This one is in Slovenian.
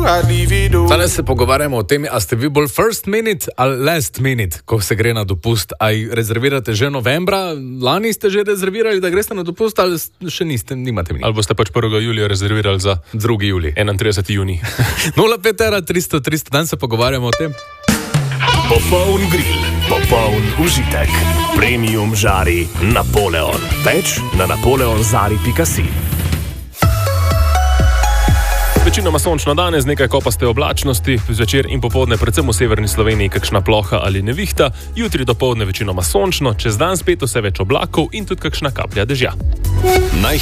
Danes se pogovarjamo o tem, a ste vi bolj first minute ali last minute, ko se gre na dopust. Ali rezervirate že novembra, lani ste že rezervirali, da greste na dopust, ali še niste, nimate minute. Ali boste pač 1. julija rezervirali za 2. julij. 31. junij. 051-300-300, danes se pogovarjamo o tem. Popoln grill, popoln užitek. Premium žari Napoleon. Več na napoleonzari.si. Večinoma sončno danes, nekaj kopaste oblačnosti, zvečer in popoldne predvsem v severni Sloveniji kakšna ploha ali nevihta, jutri dopoldne večinoma sončno, čez dan spet vse več oblakov in tudi kakšna kaplja dežja.